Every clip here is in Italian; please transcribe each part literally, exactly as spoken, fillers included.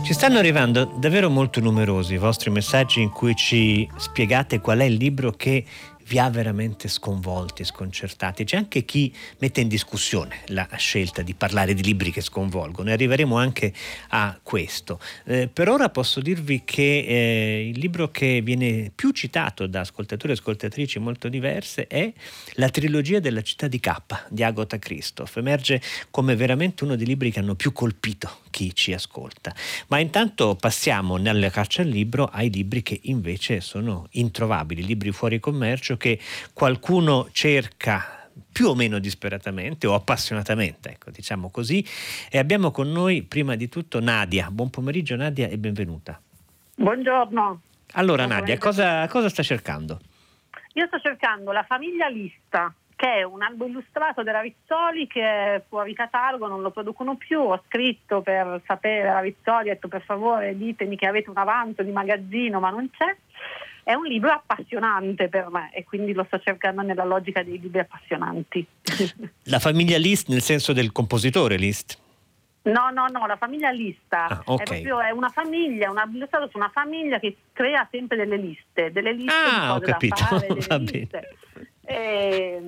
Ci stanno arrivando davvero molto numerosi i vostri messaggi in cui ci spiegate qual è il libro che vi ha veramente sconvolti, sconcertati. C'è anche chi mette in discussione la scelta di parlare di libri che sconvolgono e arriveremo anche a questo. Eh, per ora posso dirvi che eh, il libro che viene più citato da ascoltatori e ascoltatrici molto diverse è La trilogia della città di K di Agatha Christoph. Emerge come veramente uno dei libri che hanno più colpito chi ci ascolta. Ma intanto passiamo nella caccia al libro ai libri che invece sono introvabili, libri fuori commercio che qualcuno cerca più o meno disperatamente o appassionatamente, ecco, diciamo così. E abbiamo con noi prima di tutto Nadia. Buon pomeriggio Nadia e benvenuta. Buongiorno. Allora Buon Nadia, cosa, cosa sta cercando? Io sto cercando La famiglia Lista, che è un albo illustrato della Rizzoli che è fuori catalogo, non lo producono più. Ho scritto per sapere alla Rizzoli, ho detto per favore ditemi che avete un avanzo di magazzino, ma non c'è. È un libro appassionante per me e quindi lo sto cercando nella logica dei libri appassionanti. La famiglia List nel senso del compositore List? No, no, no, la famiglia Lista ah, okay. è proprio è una famiglia, una, illustrato su una famiglia che crea sempre delle liste, delle liste ah, di cose ho capito. da fare, delle Va liste. E,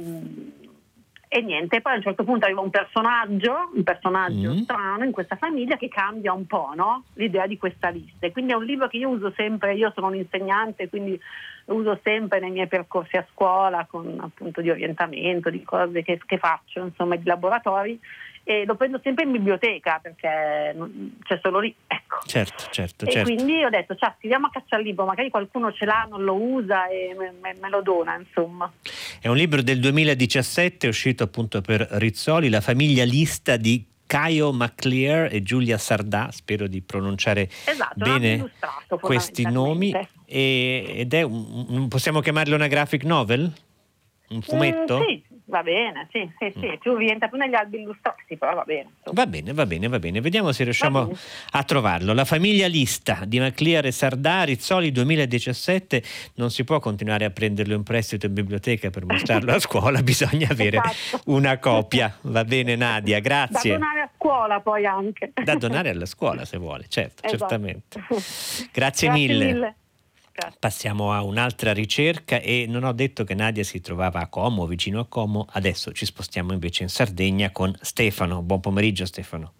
e niente, poi a un certo punto arriva un personaggio, un personaggio mm. strano in questa famiglia che cambia un po', no? L'idea di questa lista. E quindi è un libro che io uso sempre, io sono un'insegnante, quindi lo uso sempre nei miei percorsi a scuola con appunto di orientamento, di cose che, che faccio, insomma, di laboratori. E lo prendo sempre in biblioteca perché c'è solo lì, ecco. Certo, certo, e certo. quindi ho detto, cioè, andiamo a caccia al libro, magari qualcuno ce l'ha, non lo usa e me, me, me lo dona, insomma. È un libro del duemiladiciassette, uscito appunto per Rizzoli, La famiglia Lista di Caio Maclear e Giulia Sardà, spero di pronunciare esatto, bene questi nomi, e, ed è un, un, possiamo chiamarlo una graphic novel? Un fumetto? Mm, sì, va bene, sì, sì, sì. Più rientra più negli albi illustrati, sì, però va bene. Insomma. Va bene, va bene, va bene. Vediamo se riusciamo a trovarlo. La famiglia Lista di Maclear e Sardà, Rizzoli duemiladiciassette. Non si può continuare a prenderlo in prestito in biblioteca per mostrarlo a scuola, bisogna avere esatto. una copia. Va bene Nadia, grazie. Da donare a scuola poi anche. Da donare alla scuola se vuole, certo, esatto. certamente. Grazie, Grazie mille. mille. Passiamo a un'altra ricerca e non ho detto che Nadia si trovava a Como, vicino a Como, adesso ci spostiamo invece in Sardegna con Stefano. Buon pomeriggio Stefano.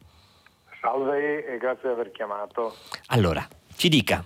Salve e grazie di aver chiamato. Allora, ci dica.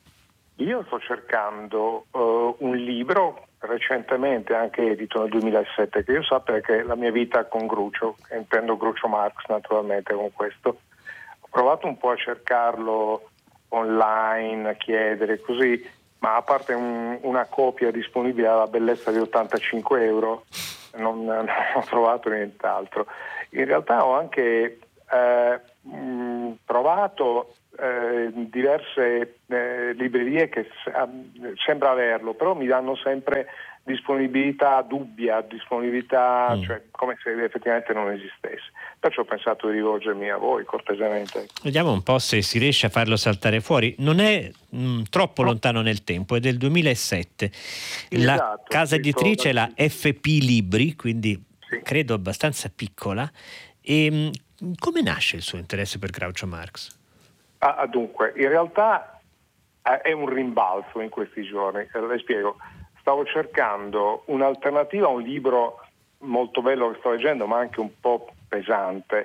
Io sto cercando uh, un libro recentemente anche edito nel duemilasette, che io sappia che è La mia vita con Groucho, che intendo Groucho Marx naturalmente con questo. Ho provato un po' a cercarlo online, a chiedere così, ma a parte un, una copia disponibile alla bellezza di ottantacinque euro non, non ho trovato nient'altro. In realtà ho anche eh, mh, provato eh, diverse eh, librerie che eh, sembra averlo, però mi danno sempre disponibilità dubbia, disponibilità, mm. cioè come se effettivamente non esistesse. Perciò ho pensato di rivolgermi a voi cortesemente. Vediamo un po' se si riesce a farlo saltare fuori. Non è mh, troppo lontano nel tempo, è del duemilasette. La esatto, casa editrice è la F P Libri, quindi sì. credo abbastanza piccola. E mh, come nasce il suo interesse per Groucho Marx? Ah, dunque, in realtà eh, è un rimbalzo in questi giorni, eh, le spiego. Stavo cercando un'alternativa a un libro molto bello che sto leggendo, ma anche un po' pesante,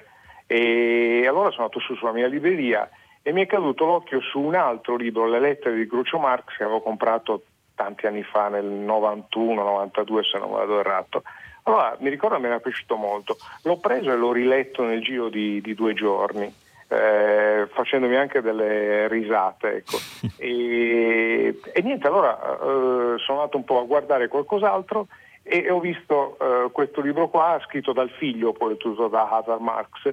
e allora sono andato su sulla mia libreria e mi è caduto l'occhio su un altro libro, Le lettere di Groucho Marx, che avevo comprato tanti anni fa, nel novantuno novantadue se non vado errato. Allora mi ricordo che mi era piaciuto molto, l'ho preso e l'ho riletto nel giro di, di due giorni. Eh, facendomi anche delle risate, ecco. e, e niente, allora eh, sono andato un po' a guardare qualcos'altro e, e ho visto eh, questo libro qua scritto dal figlio, poi tutto da Hazar Marx,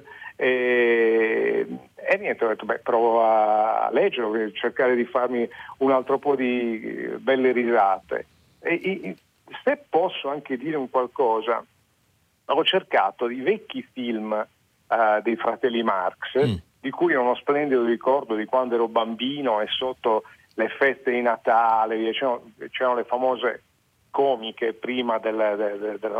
e, e niente, ho detto beh, provo a leggerlo, cercare di farmi un altro po' di belle risate. E, e se posso anche dire un qualcosa, ho cercato i vecchi film Uh, dei fratelli Marx, mm. di cui ho uno splendido ricordo di quando ero bambino e sotto le feste di Natale c'erano, c'erano le famose comiche prima del, del, del, del no?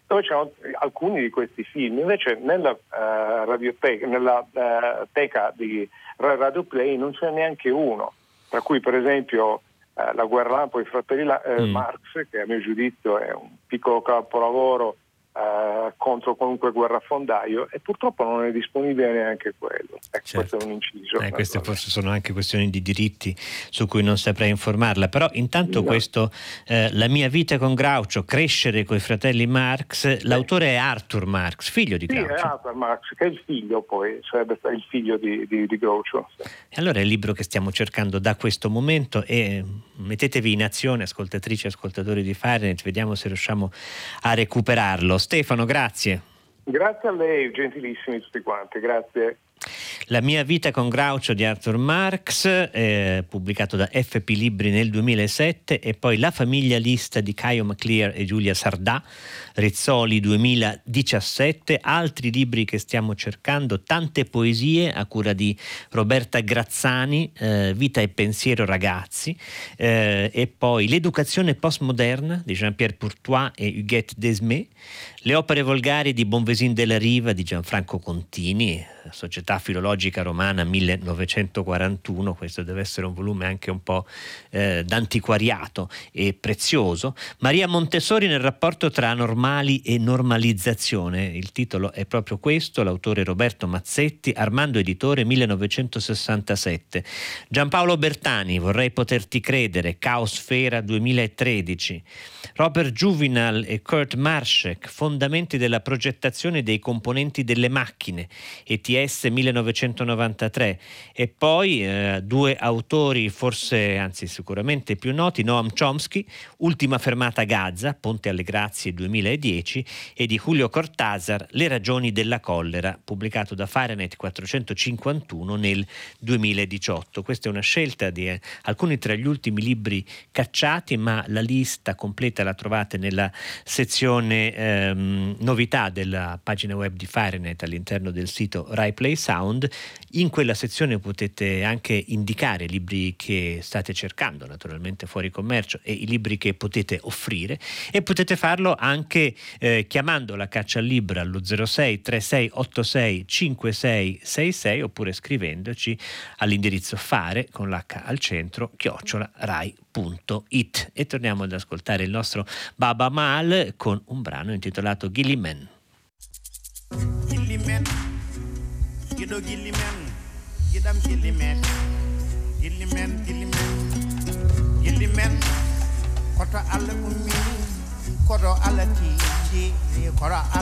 dove c'erano alcuni di questi film. Invece nella uh, radioteca, nella uh, teca di Radio Play non c'è neanche uno, tra cui per esempio uh, La guerra lampo i fratelli La- uh, mm. Marx, che a mio giudizio è un piccolo capolavoro Uh, contro qualunque guerrafondaio, e purtroppo non è disponibile neanche quello. Ecco, certo. Questo è un inciso. Eh, queste forse sono anche questioni di diritti su cui non saprei informarla, però intanto no. questo eh, La mia vita con Groucho, crescere coi fratelli Marx, sì. L'autore è Arthur Marx, figlio di Groucho. Sì, è Arthur Marx, che è il figlio poi, sarebbe il figlio di, di, di Groucho. Sì. E allora è il libro che stiamo cercando da questo momento, e mettetevi in azione, ascoltatrici e ascoltatori di Fahrenheit, vediamo se riusciamo a recuperarlo. Stefano, grazie. Grazie a lei, gentilissimi tutti quanti, grazie. La mia vita con Groucho di Arthur Marx, eh, pubblicato da F P Libri nel duemilasette, e poi La famiglia lista di Caio Maclear e Giulia Sardà, Rizzoli duemiladiciassette, altri libri che stiamo cercando, Tante poesie a cura di Roberta Grazzani, eh, Vita e pensiero ragazzi, eh, e poi L'educazione postmoderna di Jean-Pierre Courtois e Huguette Desmet, Le opere volgari di Bonvesin della Riva di Gianfranco Contini, Società filologica romana millenovecentoquarantuno, questo deve essere un volume anche un po' eh, d'antiquariato e prezioso. Maria Montessori nel rapporto tra normali e normalizzazione, il titolo è proprio questo, l'autore Roberto Mazzetti, Armando Editore, millenovecentosessantasette. Giampaolo Bertani, Vorrei poterti credere, Caosfera duemilatredici. Robert Juvenal e Kurt Marschek, Fondamenti della progettazione dei componenti delle macchine, E T S millenovecentonovantatré. E poi eh, due autori forse, anzi sicuramente più noti, Noam Chomsky, Ultima fermata a Gaza, Ponte alle Grazie duemiladieci, e di Julio Cortázar, Le ragioni della collera, pubblicato da Fahrenheit quattrocentocinquantuno nel duemiladiciotto. Questa è una scelta di eh, alcuni tra gli ultimi libri cacciati, ma la lista completa la trovate nella sezione ehm, novità della pagina web di Fahrenheit all'interno del sito Rai Play Sound. In quella sezione potete anche indicare i libri che state cercando, naturalmente fuori commercio, e i libri che potete offrire, e potete farlo anche eh, chiamando la caccia al libro allo zero sei tre sei otto sei cinque sei sei sei, oppure scrivendoci all'indirizzo fare con l'H al centro chiocciola rai punto it. E torniamo ad ascoltare il nostro Baba Mal con un brano intitolato Gilliman. Gilliman, gido Gilliman, gidam Gilliman, Gilliman, Gilliman, Gilliman, koto alla ummi, koto alla tiji, koto alla